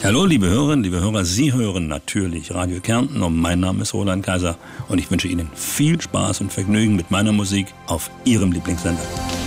Hallo, liebe Hörerinnen, liebe Hörer, Sie hören natürlich Radio Kärnten und mein Name ist Roland Kaiser und ich wünsche Ihnen viel Spaß und Vergnügen mit meiner Musik auf Ihrem Lieblingssender.